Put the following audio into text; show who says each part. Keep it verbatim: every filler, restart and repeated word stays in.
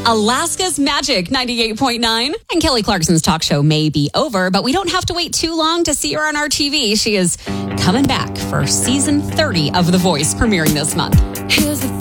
Speaker 1: Alaska's Magic ninety-eight point nine. And Kelly Clarkson's talk show may be over, but we don't have to wait too long to see her on our T V. She is coming back for season thirty of The Voice, premiering this month.
Speaker 2: Here's the